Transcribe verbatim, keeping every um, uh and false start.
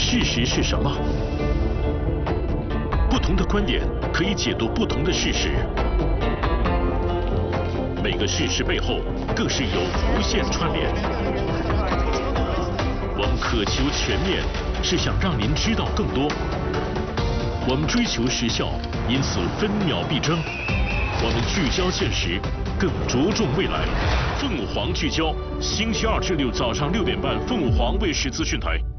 事实是什么？不同的观点可以解读不同的事实，每个事实背后更是有无限串联。我们渴求全面，是想让您知道更多。我们追求时效，因此分秒必争。我们聚焦现实，更着重未来。凤凰聚焦，星期二至六早上六点半，凤凰卫视资讯台。